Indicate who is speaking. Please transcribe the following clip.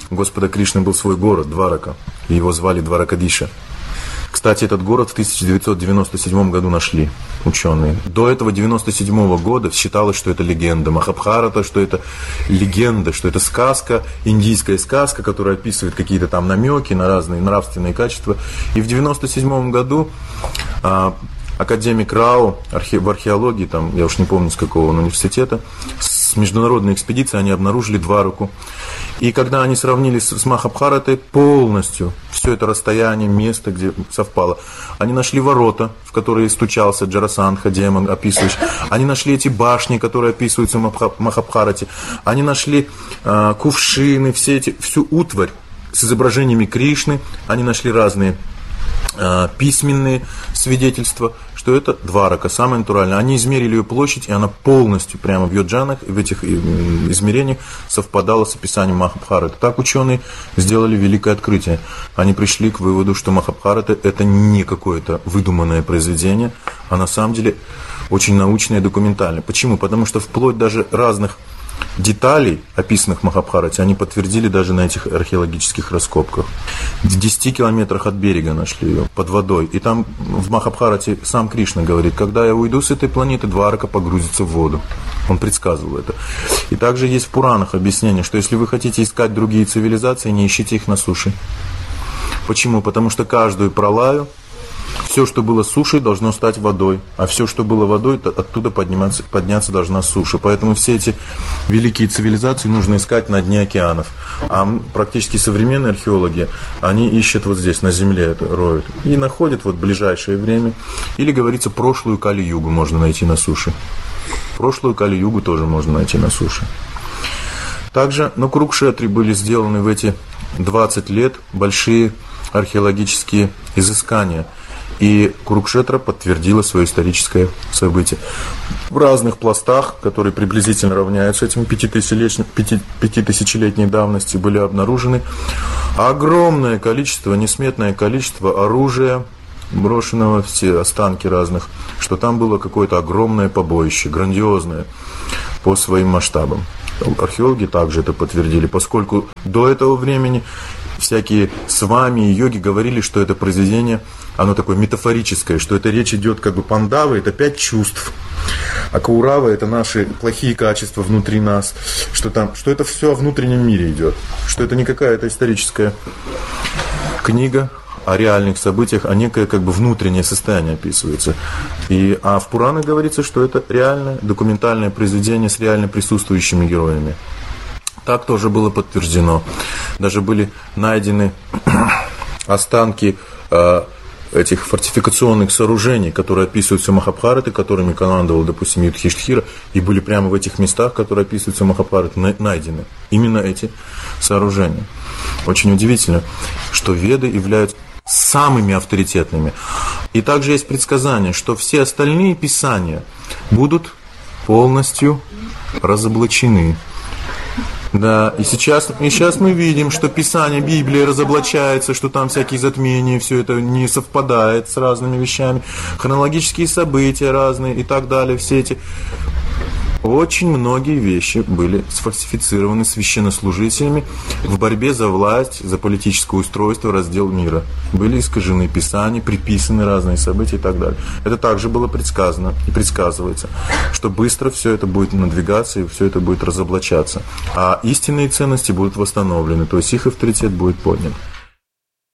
Speaker 1: у Господа Кришны был свой город, Дварака, и его звали Дваракадиша. Кстати, этот город в 1997 году нашли ученые. До этого 1997 года считалось, что это легенда. Махабхарата, что это легенда, что это сказка, индийская сказка, которая описывает какие-то там намеки на разные нравственные качества. И в 1997 году академик Рау в археологии, там, я уж не помню с какого он университета, с международной экспедицией они обнаружили Двараку. И когда они сравнили с Махабхаратой полностью, все это расстояние, место, где совпало, они нашли ворота, в которые стучался Джарасандха, демон, описывающий. Они нашли эти башни, которые описываются в Махабхарате. Они нашли кувшины, всю утварь с изображениями Кришны. Они нашли разные письменные свидетельства, что это Дварака, самое натуральное. Они измерили ее площадь, и она полностью прямо в йоджанах, в этих измерениях совпадала с описанием Махабхараты. Так ученые сделали великое открытие. Они пришли к выводу, что Махабхарата это не какое-то выдуманное произведение, а на самом деле очень научное и документальное. Почему? Потому что вплоть даже разных деталей, описанных в Махабхарате, они подтвердили даже на этих археологических раскопках. В 10 километрах от берега нашли ее, под водой. И там в Махабхарате сам Кришна говорит, когда я уйду с этой планеты, Дварака погрузится в воду. Он предсказывал это. И также есть в Пуранах объяснение, что если вы хотите искать другие цивилизации, не ищите их на суше. Почему? Потому что каждую пролаю, все, что было сушей, должно стать водой, а все, что было водой, оттуда подняться должна суша. Поэтому все эти великие цивилизации нужно искать на дне океанов. А практически современные археологи, они ищут вот здесь, на земле это роют. И находят вот в ближайшее время. Или, говорится, прошлую Кали-югу можно найти на суше. Прошлую Кали-югу тоже можно найти на суше. Также на Курукшетре были сделаны в эти 20 лет большие археологические изыскания. И Курукшетра подтвердила свое историческое событие. В разных пластах, которые приблизительно равняются этим 5000-летней давности, были обнаружены огромное количество, несметное количество оружия, брошенного, все останки разных, что там было какое-то огромное побоище, грандиозное по своим масштабам. Археологи также это подтвердили, поскольку до этого времени всякие свами и йоги говорили, что это произведение, оно такое метафорическое, что это речь идет как бы Пандавы, это 5 чувств, а Кауравы это наши плохие качества внутри нас, что это все о внутреннем мире идет, что это не какая-то историческая книга о реальных событиях, а некое как бы внутреннее состояние описывается. А в Пуранах говорится, что это реальное документальное произведение с реально присутствующими героями. Так тоже было подтверждено. Даже были найдены останки этих фортификационных сооружений, которые описываются в Махабхарате, которыми командовал, допустим, Юдхиштхира, и были прямо в этих местах, которые описываются в Махабхарате, найдены именно эти сооружения. Очень удивительно, что Веды являются самыми авторитетными. И также есть предсказание, что все остальные писания будут полностью разоблачены. Да, и сейчас мы видим, что Писание Библии разоблачается, что там всякие затмения, все это не совпадает с разными вещами, хронологические события разные и так далее, все эти. Очень многие вещи были сфальсифицированы священнослужителями в борьбе за власть, за политическое устройство, раздел мира. Были искажены Писания, приписаны разные события и так далее. Это также было предсказано и предсказывается, что быстро все это будет надвигаться и все это будет разоблачаться. А истинные ценности будут восстановлены, то есть их авторитет будет поднят.